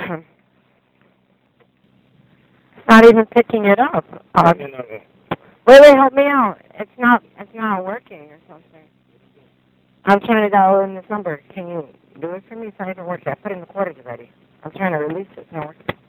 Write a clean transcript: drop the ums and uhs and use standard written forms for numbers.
It's not even picking it up. Wait, help me out. It's not working or something. I'm trying to dial in this number. Can you do it for me? It's not even working. I put in the quarters already. I'm trying to release it. It's not working.